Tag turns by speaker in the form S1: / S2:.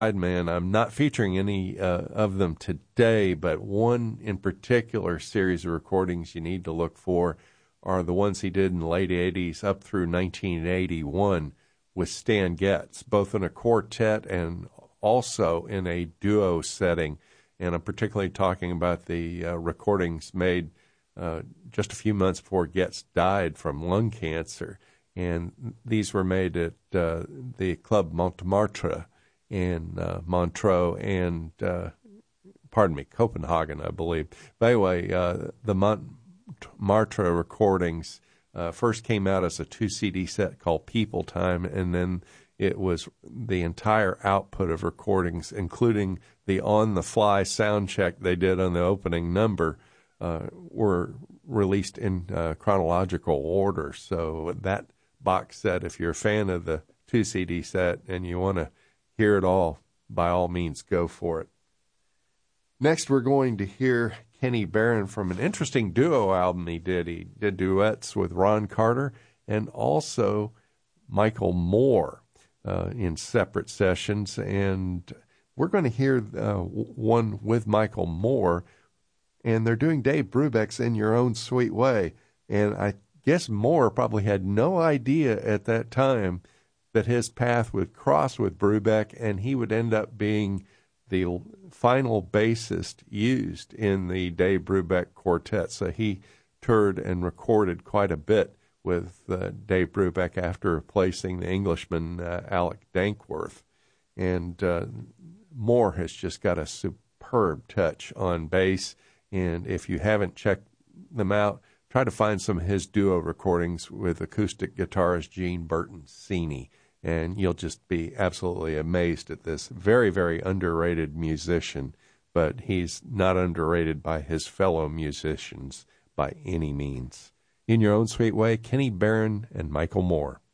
S1: Man. I'm not featuring any of them today, but one in particular series of recordings you need to look for are the ones he did in the late 80s up through 1981 with Stan Getz, both in a quartet and also in a duo setting. And I'm particularly talking about the recordings made just a few months before Getz died from lung cancer. And these were made at the Club Montmartre in Montreux and, Copenhagen, I believe. But anyway, the Montmartre recordings first came out as a 2 CD set called People Time, and then it was the entire output of recordings, including the on-the-fly sound check they did on the opening number, were released in chronological order. So that box set, if you're a fan of the 2 CD set and you want to hear it all, by all means, go for it. Next, we're going to hear Kenny Barron from an interesting duo album he did. He did duets with Ron Carter and also Michael Moore in separate sessions. And we're going to hear one with Michael Moore, and they're doing Dave Brubeck's In Your Own Sweet Way. And I guess Moore probably had no idea at that time that his path would cross with Brubeck, and he would end up being the final bassist used in the Dave Brubeck quartet. So he toured and recorded quite a bit with Dave Brubeck after replacing the Englishman Alec Dankworth. And Moore has just got a superb touch on bass, and if you haven't checked them out, try to find some of his duo recordings with acoustic guitarist Gene Burton-Sini, and you'll just be absolutely amazed at this very, very underrated musician, but he's not underrated by his fellow musicians by any means. In Your Own Sweet Way, Kenny Barron and Michael Moore.